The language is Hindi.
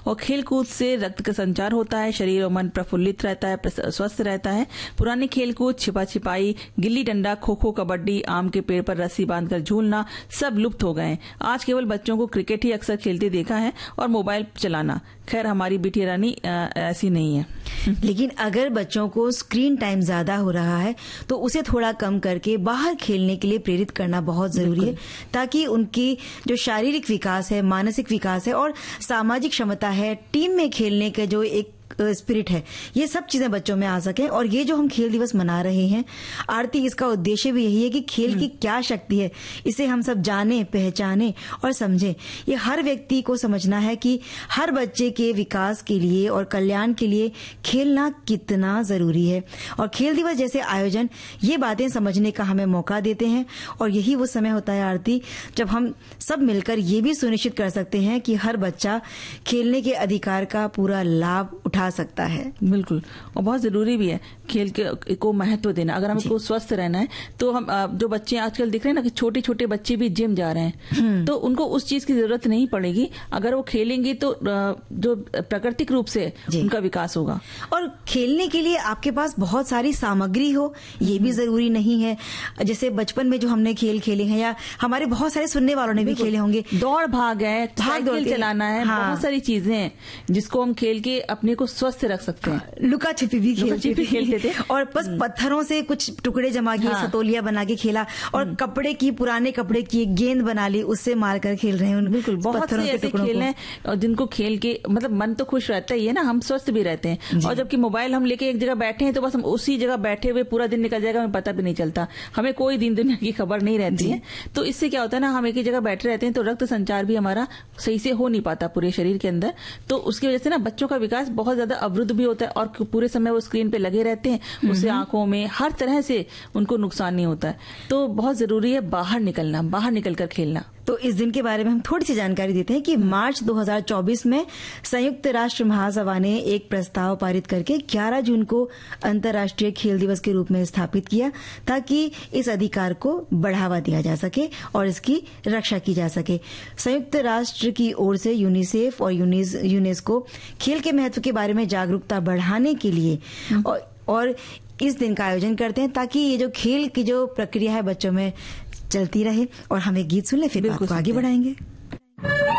और खेल कूद से रक्त का संचार होता है, शरीर और मन प्रफुल्लित रहता है, स्वस्थ रहता है। पुराने खेल कूद, छिपा छिपाई, गिल्ली डंडा, खो खो, कबड्डी, आम के पेड़ पर रस्सी बांधकर झूलना सब लुप्त हो गए। आज केवल बच्चों को क्रिकेट ही अक्सर खेलते देखा है और मोबाइल चलाना। खैर, हमारी बिटिया रानी ऐसी नहीं है। लेकिन अगर बच्चों को स्क्रीन टाइम ज्यादा हो रहा है तो उसे थोड़ा कम करके बाहर खेलने के लिए प्रेरित करना बहुत जरूरी है, ताकि उनकी जो शारीरिक विकास है, मानसिक विकास है और सामाजिक क्षमता है, टीम में खेलने के जो एक स्पिरिट है, ये सब चीजें बच्चों में आ सके। और ये जो हम खेल दिवस मना रहे हैं आरती, इसका उद्देश्य भी यही है कि खेल की क्या शक्ति है इसे हम सब जाने, पहचाने और समझें। ये हर व्यक्ति को समझना है कि हर बच्चे के विकास के लिए और कल्याण के लिए खेलना कितना जरूरी है। और खेल दिवस जैसे आयोजन ये बातें समझने का हमें मौका देते हैं। और यही वो समय होता है आरती जब हम सब मिलकर ये भी सुनिश्चित कर सकते हैं कि हर बच्चा खेलने के अधिकार का पूरा लाभ उठा सकता है। बिल्कुल, और बहुत जरूरी भी है खेल को महत्व देना। अगर हमको स्वस्थ रहना है तो हम जो बच्चे आजकल दिख रहे हैं ना कि छोटे छोटे बच्चे भी जिम जा रहे हैं, तो उनको उस चीज की जरूरत नहीं पड़ेगी। अगर वो खेलेंगे तो जो प्राकृतिक रूप से उनका विकास होगा। और खेलने के लिए आपके पास बहुत सारी सामग्री हो ये भी जरूरी नहीं है। जैसे बचपन में जो हमने खेल खेले हैं या हमारे बहुत सारे सुनने वालों ने भी खेले होंगे, दौड़ भाग है, साइकिल चलाना है, बहुत सारी चीजें हैं जिसको हम खेल के अपने को स्वस्थ रख सकते हैं। लुका छिपी भी खेलते थे और बस पत्थरों से कुछ टुकड़े जमा किए, सतोलिया बना के खेला और पुराने कपड़े की गेंद बना ली, उससे मारकर खेल रहे हैं। बिल्कुल, बहुत से ऐसे खेल हैं और जिनको खेल के मतलब मन तो खुश रहता ही है ना, हम स्वस्थ भी रहते हैं। और जबकि मोबाइल हम लेके एक जगह बैठे हैं तो बस हम उसी जगह बैठे हुए पूरा दिन निकल जाएगा, हमें पता भी नहीं चलता, हमें कोई दिन दुनिया की खबर नहीं रहती है। तो इससे क्या होता है ना, हम एक ही जगह बैठे रहते हैं तो रक्त संचार भी हमारा सही से हो नहीं पाता पूरे शरीर के अंदर। तो उसकी वजह से ना बच्चों का विकास बहुत ज्यादा अवरुद्ध भी होता है और पूरे समय वो स्क्रीन पे लगे रहते हैं, उससे आंखों में हर तरह से उनको नुकसान नहीं होता है। तो बहुत जरूरी है बाहर निकलना, बाहर निकलकर खेलना। तो इस दिन के बारे में हम थोड़ी सी जानकारी देते हैं कि मार्च 2024 में संयुक्त राष्ट्र महासभा ने एक प्रस्ताव पारित करके 11 जून को अंतर्राष्ट्रीय खेल दिवस के रूप में स्थापित किया, ताकि इस अधिकार को बढ़ावा दिया जा सके और इसकी रक्षा की जा सके। संयुक्त राष्ट्र की ओर से यूनिसेफ और यूनेस्को खेल के महत्व के बारे में जागरूकता बढ़ाने के लिए और इस दिन का आयोजन करते हैं, ताकि ये जो खेल की जो प्रक्रिया है बच्चों में चलती रहे। और हम एक गीत सुन ले, फिर बात को आगे बढ़ाएंगे।